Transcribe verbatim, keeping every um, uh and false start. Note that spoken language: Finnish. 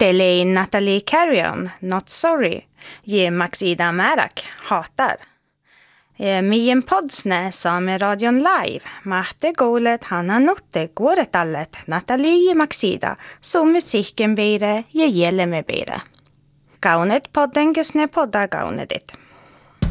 Teli Natalie Carrion, Not Sorry, je Maxida Märak, hatar. Mien podsne Same radion live, mahte golet hanna notte gåret allet Natalie Maxida, så musiken bäre, je gäller med bäre. Gaunet podden gusne podda gaunet dit.